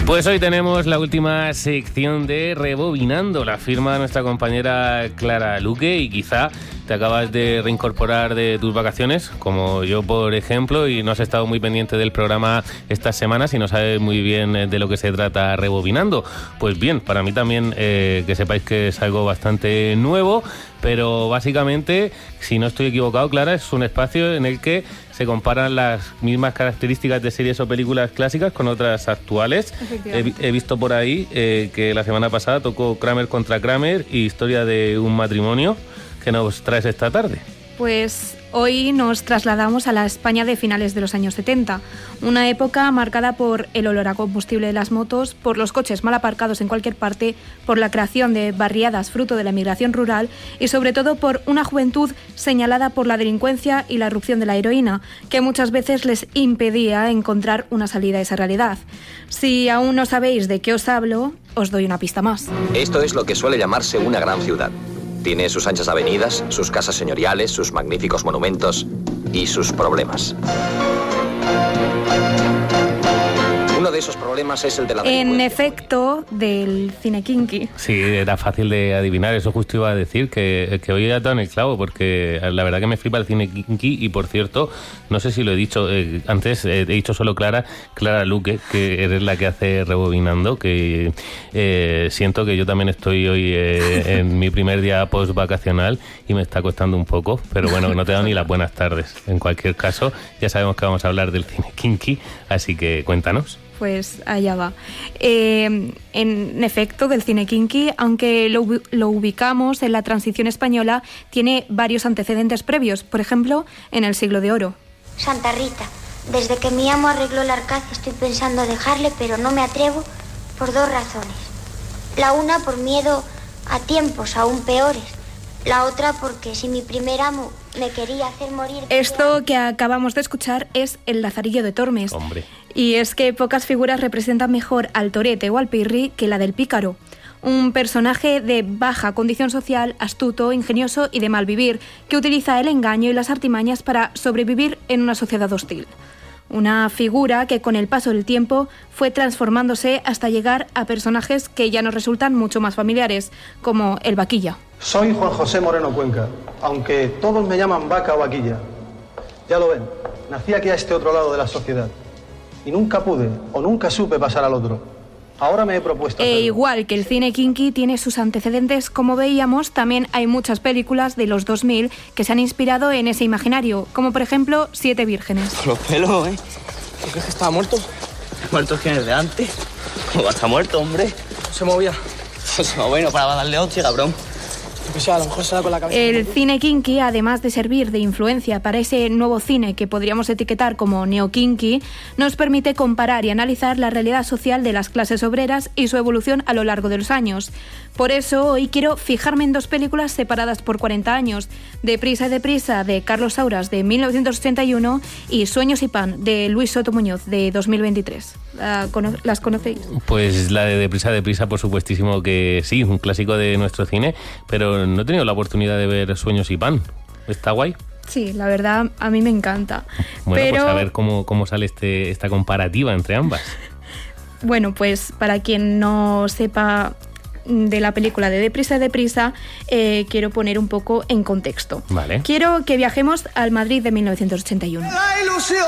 Pues hoy tenemos la última sección de Rebobinando, la firma de nuestra compañera Clara Luque, y quizá te acabas de reincorporar de tus vacaciones, como yo por ejemplo, y no has estado muy pendiente del programa estas semanas y no sabes muy bien de lo que se trata Rebobinando. Pues bien, para mí también que sepáis que es algo bastante nuevo, pero básicamente, si no estoy equivocado, Clara, es un espacio en el que se comparan las mismas características de series o películas clásicas con otras actuales. He visto por ahí que la semana pasada tocó Kramer contra Kramer y Historia de un matrimonio. ¿Qué nos traes esta tarde? Pues hoy nos trasladamos a la España de finales de los años 70, una época marcada por el olor a combustible de las motos, por los coches mal aparcados en cualquier parte, por la creación de barriadas fruto de la migración rural y sobre todo por una juventud señalada por la delincuencia y la irrupción de la heroína, que muchas veces les impedía encontrar una salida a esa realidad. Si aún no sabéis de qué os hablo, os doy una pista más. Esto es lo que suele llamarse una gran ciudad. Tiene sus anchas avenidas, sus casas señoriales, sus magníficos monumentos y sus problemas. Uno de esos problemas es el de la delincuencia. En efecto, del cine kinky. Sí, era fácil de adivinar, eso justo iba a decir, que hoy he dado en el clavo, porque la verdad que me flipa el cine kinky. Y por cierto, no sé si lo he dicho antes, he dicho solo Clara Luque, que eres la que hace Rebobinando, que siento que yo también estoy hoy en mi primer día post-vacacional y me está costando un poco, pero bueno, no te he dado ni las buenas tardes. En cualquier caso, ya sabemos que vamos a hablar del cine kinky, así que cuéntanos. Pues allá va. En efecto, del cine kinky, aunque lo ubicamos en la transición española, tiene varios antecedentes previos, por ejemplo, en el Siglo de Oro. Santa Rita, desde que mi amo arregló el arcaz estoy pensando dejarle, pero no me atrevo por dos razones. La una por miedo a tiempos aún peores. La otra porque si mi primer amo me quería hacer morir... Esto que acabamos de escuchar es El Lazarillo de Tormes. Hombre. Y es que pocas figuras representan mejor al torete o al pirri que la del pícaro. Un personaje de baja condición social, astuto, ingenioso y de mal vivir, que utiliza el engaño y las artimañas para sobrevivir en una sociedad hostil. Una figura que con el paso del tiempo fue transformándose hasta llegar a personajes que ya nos resultan mucho más familiares, como el Vaquilla. Soy Juan José Moreno Cuenca, aunque todos me llaman Vaca o Vaquilla. Ya lo ven, nací aquí a este otro lado de la sociedad y nunca pude o nunca supe pasar al otro. Ahora me he propuesto hacerlo. Igual que el cine kinky tiene sus antecedentes, como veíamos, también hay muchas películas de los 2000 que se han inspirado en ese imaginario, como por ejemplo Siete Vírgenes. Por los pelos, ¿eh? ¿Tú crees que estaba muerto? ¿Muerto quién es de antes? ¿Cómo va a estar muerto, hombre? No se movía. No se movía, no paraba de darle hostia, cabrón. O sea, a lo mejor se da con la cabeza. El cine kinky, además de servir de influencia para ese nuevo cine que podríamos etiquetar como neo-kinky, nos permite comparar y analizar la realidad social de las clases obreras y su evolución a lo largo de los años. Por eso hoy quiero fijarme en dos películas separadas por 40 años, Deprisa y Deprisa, de Carlos Saura, de 1981, y Sueños y Pan, de Luis Soto Muñoz, de 2023. ¿Las conocéis? Pues la de Deprisa, por supuestísimo que sí, un clásico de nuestro cine, pero no he tenido la oportunidad de ver Sueños y Pan. ¿Está guay? Sí, la verdad, a mí me encanta. Bueno, pero... pues a ver cómo sale esta comparativa entre ambas. Bueno, pues para quien no sepa de la película de Deprisa, quiero poner un poco en contexto. Vale. Quiero que viajemos al Madrid de 1981. La ilusión